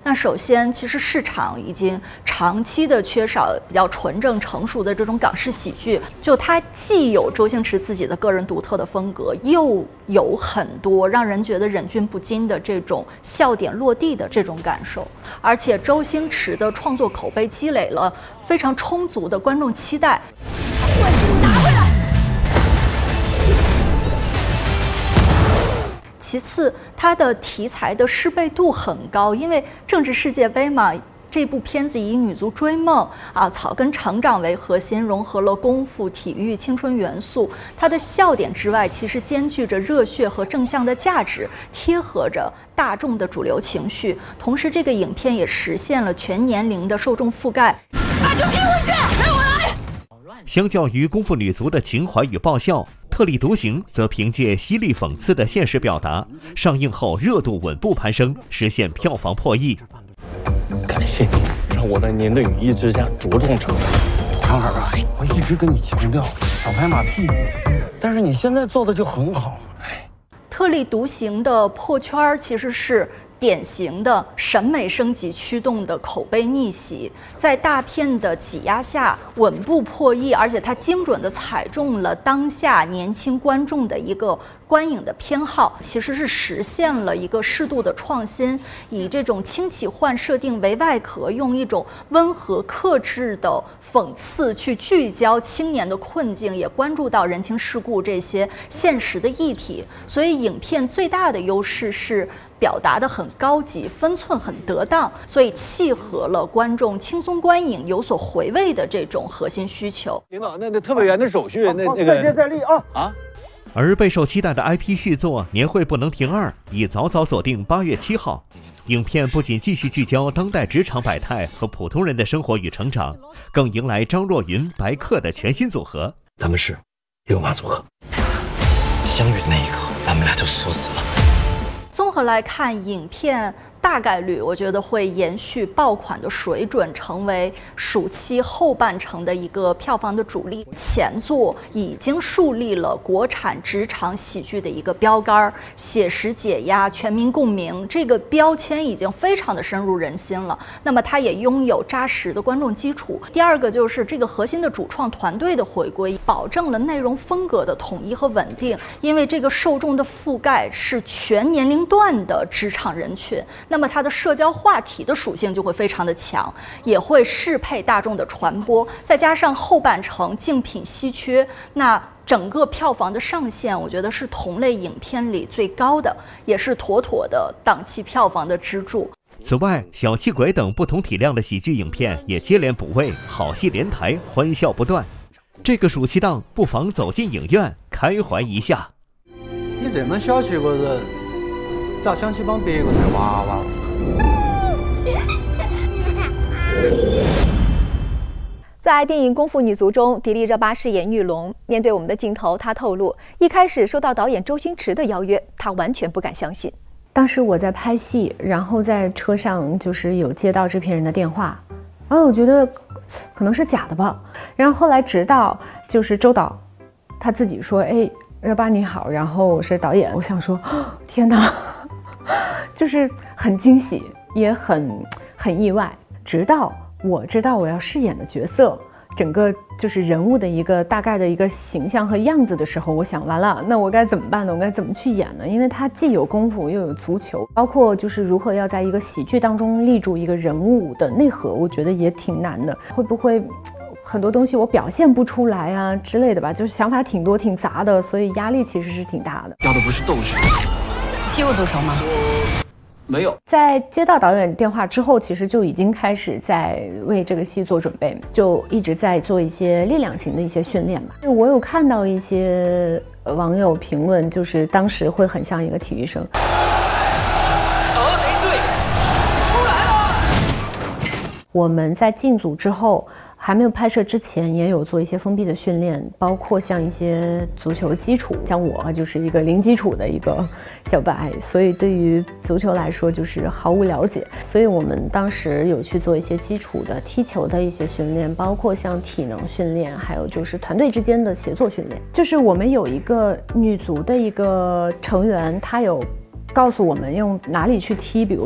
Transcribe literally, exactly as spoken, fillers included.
那首先，其实市场已经长期的缺少比较纯正成熟的这种港式喜剧，就它既有周星驰自己的个人独特的风格，又有很多让人觉得忍俊不禁的这种笑点落地的这种感受，而且周星驰的创作口碑积累了非常充足的观众期待。 冠军拿回来。 其次，它的题材的适配度很高，因为政治世界杯嘛。这部片子以女足追梦啊、草根成长为核心，融合了功夫、体育、青春元素。它的笑点之外，其实兼具着热血和正向的价值，贴合着大众的主流情绪。同时，这个影片也实现了全年龄的受众覆盖。 把球踢回去，让我来。 相较于功夫女足的情怀与爆笑，特立独行则凭借犀利讽刺的现实表达，上映后热度稳步攀升，实现票房破亿。 感谢你，让我在您的羽翼之下茁壮成长。 长儿啊，我一直跟你强调少拍马屁，但是你现在做的就很好。 特立独行的破圈其实是典型的审美升级驱动的口碑逆袭，在大片的挤压下稳步破亿，而且它精准地踩中了当下年轻观众的一个观影的偏好，其实是实现了一个适度的创新，以这种轻启幻设定为外壳，用一种温和克制的讽刺去聚焦青年的困境，也关注到人情世故这些现实的议题。所以影片最大的优势是表达的很高级，分寸很得当，所以契合了观众轻松观影、有所回味的这种核心需求。 领导，那那特派员的手续，那那个再接再厉啊啊！ 而备受期待的 I P 续作《年会不能停二》已早早锁定八月七号。影片不仅继续聚焦当代职场百态和普通人的生活与成长，更迎来张若昀、白客的全新组合。 咱们是六马组合，相遇的那一刻，咱们俩就锁死了。 综合来看，影片大概率我觉得会延续爆款的水准，成为暑期后半程的一个票房的主力。前作已经树立了国产职场喜剧的一个标杆，写实解压、全民共鸣，这个标签已经非常的深入人心了。那么它也拥有扎实的观众基础。第二个就是这个核心的主创团队的回归，保证了内容风格的统一和稳定，因为这个受众的覆盖是全年龄段的职场人群。那么它的社交话题的属性就会非常的强，也会适配大众的传播，再加上后半程竞品稀缺，那整个票房的上限，我觉得是同类影片里最高的，也是妥妥的档期票房的支柱。 此外，小气鬼等不同体量的喜剧影片也接连补位，好戏连台，欢笑不断。这个暑期档不妨走进影院，开怀一下。 你这么小气个人，咋想去帮别个带娃娃子？ 在电影《功夫女足》中，迪丽热巴饰演玉龙。面对我们的镜头，她透露，一开始收到导演周星驰的邀约，她完全不敢相信。 当时我在拍戏，然后在车上就是有接到制片人的电话，然后我觉得可能是假的吧。然后后来直到就是周导他自己说：“哎，热巴你好，然后我是导演。”我想说，哦、天哪，就是很惊喜，也很很意外。直到我知道我要饰演的角色，整个就是人物的一个大概的一个形象和样子的时候，我想完了，那我该怎么办呢？我该怎么去演呢？因为它既有功夫又有足球，包括就是如何要在一个喜剧当中立住一个人物的内核，我觉得也挺难的。会不会很多东西我表现不出来啊之类的吧？就是想法挺多挺杂的，所以压力其实是挺大的。 要的不是斗志。 踢过足球吗？ 没有。 在接到导演电话之后，其实就已经开始在为这个戏做准备，就一直在做一些力量型的一些训练吧。我有看到一些网友评论，就是当时会很像一个体育生。 峨眉队出来了！ 我们在进组之后，还没有拍摄之前，也有做一些封闭的训练，包括像一些足球的基础。像我就是一个零基础的一个小白，所以对于足球来说就是毫无了解。所以我们当时有去做一些基础的踢球的一些训练，包括像体能训练，还有就是团队之间的协作训练。就是我们有一个女足的一个成员，她有告诉我们用哪里去踢，比如